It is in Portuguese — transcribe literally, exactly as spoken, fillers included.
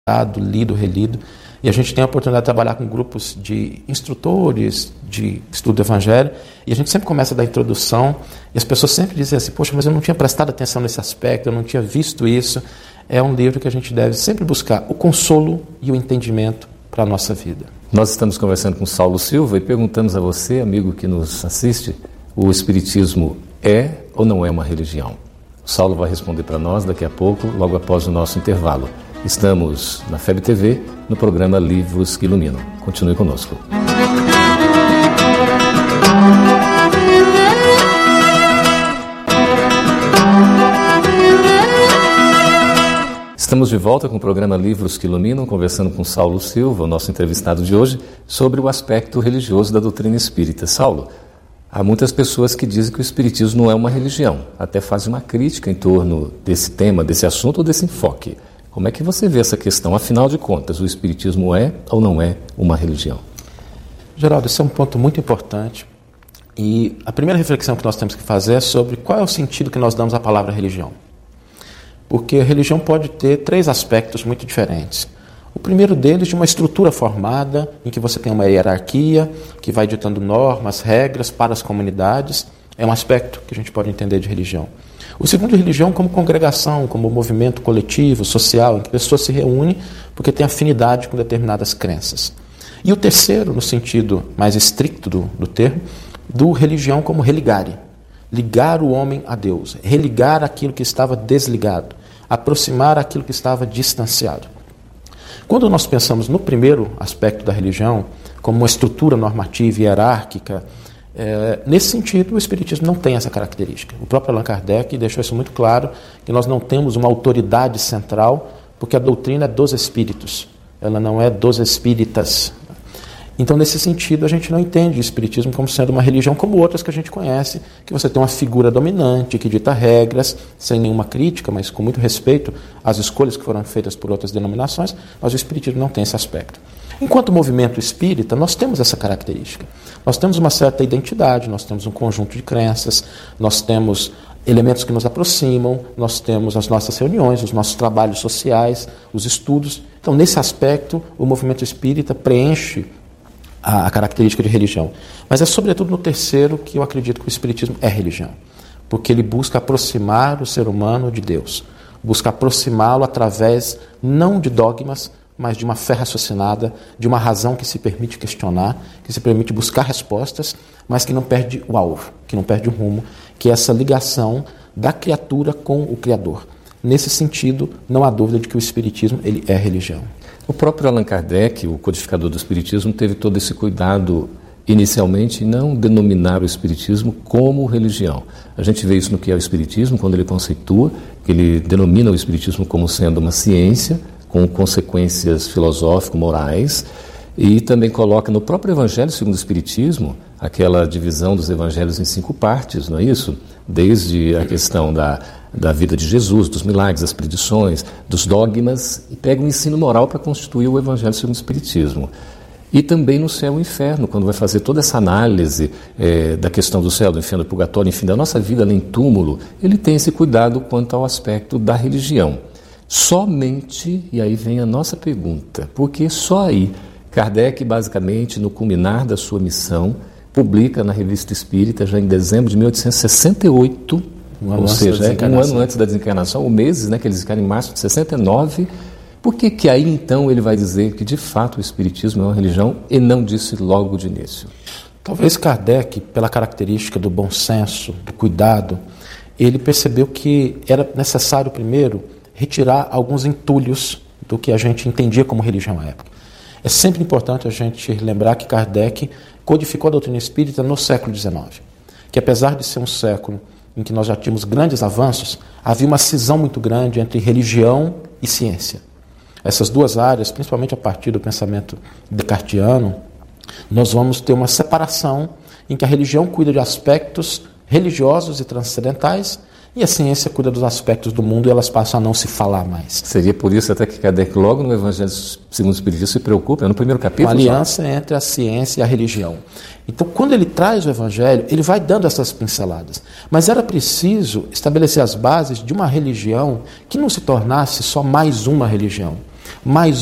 lido, relido, e a gente tem a oportunidade de trabalhar com grupos de instrutores de estudo do Evangelho, e a gente sempre começa da introdução, e as pessoas sempre dizem assim, poxa, mas eu não tinha prestado atenção nesse aspecto, eu não tinha visto isso. É um livro que a gente deve sempre buscar o consolo e o entendimento para a nossa vida. Nós estamos conversando com Saulo Silva e perguntamos a você, amigo que nos assiste, o Espiritismo é ou não é uma religião? O Saulo vai responder para nós daqui a pouco, logo após o nosso intervalo. Estamos na F E B T V, no programa Livros que Iluminam. Continue conosco. Estamos de volta com o programa Livros que Iluminam, conversando com Saulo Silva, o nosso entrevistado de hoje, sobre o aspecto religioso da doutrina espírita. Saulo, há muitas pessoas que dizem que o espiritismo não é uma religião, até fazem uma crítica em torno desse tema, desse assunto ou desse enfoque. Como é que você vê essa questão? Afinal de contas, o espiritismo é ou não é uma religião? Geraldo, esse é um ponto muito importante. E a primeira reflexão que nós temos que fazer é sobre qual é o sentido que nós damos à palavra religião. Porque a religião pode ter três aspectos muito diferentes. O primeiro deles de uma estrutura formada, em que você tem uma hierarquia, que vai ditando normas, regras para as comunidades. É um aspecto que a gente pode entender de religião. O segundo, religião como congregação, como movimento coletivo, social, em que pessoas se reúnem porque têm afinidade com determinadas crenças. E o terceiro, no sentido mais estricto do, do termo, do religião como religare. Ligar o homem a Deus, religar aquilo que estava desligado, aproximar aquilo que estava distanciado. Quando nós pensamos no primeiro aspecto da religião, como uma estrutura normativa e hierárquica, É, nesse sentido, o Espiritismo não tem essa característica. O próprio Allan Kardec deixou isso muito claro, que nós não temos uma autoridade central, porque a doutrina é dos espíritos, ela não é dos espíritas. Então, nesse sentido, a gente não entende o Espiritismo como sendo uma religião como outras que a gente conhece, que você tem uma figura dominante, que dita regras, sem nenhuma crítica, mas com muito respeito às escolhas que foram feitas por outras denominações, mas o Espiritismo não tem esse aspecto. Enquanto movimento espírita, nós temos essa característica. Nós temos uma certa identidade, nós temos um conjunto de crenças, nós temos elementos que nos aproximam, nós temos as nossas reuniões, os nossos trabalhos sociais, os estudos. Então, nesse aspecto, o movimento espírita preenche a, a característica de religião. Mas é sobretudo no terceiro que eu acredito que o Espiritismo é religião, porque ele busca aproximar o ser humano de Deus, busca aproximá-lo através não de dogmas, mas de uma fé raciocinada, de uma razão que se permite questionar, que se permite buscar respostas, mas que não perde o alvo, que não perde o rumo, que é essa ligação da criatura com o Criador. Nesse sentido, não há dúvida de que o Espiritismo ele é religião. O próprio Allan Kardec, o codificador do Espiritismo, teve todo esse cuidado inicialmente em não denominar o Espiritismo como religião. A gente vê isso no que é o Espiritismo, quando ele conceitua, que ele denomina o Espiritismo como sendo uma ciência, com consequências filosófico-morais, e também coloca no próprio Evangelho segundo o Espiritismo aquela divisão dos Evangelhos em cinco partes, não é isso? Desde a questão da, da vida de Jesus, dos milagres, das predições, dos dogmas, e pega o ensino moral para constituir o Evangelho segundo o Espiritismo. E também no céu e o inferno, quando vai fazer toda essa análise é, da questão do céu, do inferno, do purgatório, enfim, da nossa vida além túmulo, ele tem esse cuidado quanto ao aspecto da religião. Somente, e aí vem a nossa pergunta, porque só aí Kardec, basicamente, no culminar da sua missão, publica na Revista Espírita, já em dezembro de mil oitocentos e sessenta e oito, um ou seja, é, um ano antes da desencarnação, ou meses, né, que eles ficaram em março de sessenta e nove, por que que aí então ele vai dizer que de fato o Espiritismo é uma religião e não disse logo de início? Talvez Kardec, pela característica do bom senso, do cuidado, ele percebeu que era necessário primeiro retirar alguns entulhos do que a gente entendia como religião à época. É sempre importante a gente lembrar que Kardec codificou a doutrina espírita no século dezenove, que apesar de ser um século em que nós já tínhamos grandes avanços, havia uma cisão muito grande entre religião e ciência. Essas duas áreas, principalmente a partir do pensamento descartiano, nós vamos ter uma separação em que a religião cuida de aspectos religiosos e transcendentais, e a ciência cuida dos aspectos do mundo e elas passam a não se falar mais. Seria por isso até que Kardec, logo no Evangelho segundo o Espiritismo, se preocupa, no primeiro capítulo... Uma aliança entre a ciência e a religião. Então, quando ele traz o Evangelho, ele vai dando essas pinceladas. Mas era preciso estabelecer as bases de uma religião que não se tornasse só mais uma religião, Mas